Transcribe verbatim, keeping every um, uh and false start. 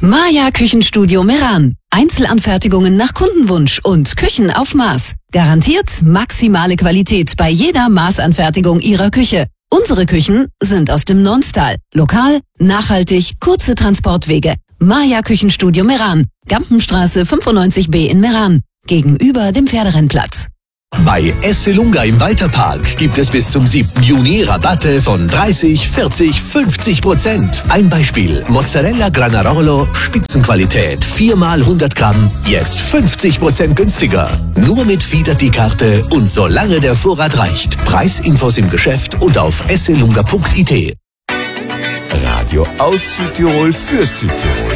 Maya Küchenstudio Meran. Einzelanfertigungen nach Kundenwunsch und Küchen auf Maß. Garantiert maximale Qualität bei jeder Maßanfertigung Ihrer Küche. Unsere Küchen sind aus dem Nonstal. Lokal, nachhaltig, kurze Transportwege. Maya Küchenstudio Meran. Gampenstraße fünfundneunzig B in Meran. Gegenüber dem Pferderennplatz. Bei Esselunga im Walterpark gibt es bis zum siebten Juni Rabatte von dreißig, vierzig, fünfzig Prozent. Ein Beispiel: Mozzarella Granarolo, Spitzenqualität, vier mal hundert Gramm, jetzt fünfzig Prozent günstiger. Nur mit Fiat-Karte und solange der Vorrat reicht. Preisinfos im Geschäft und auf esselunga punkt it. Radio aus Südtirol für Südtirol.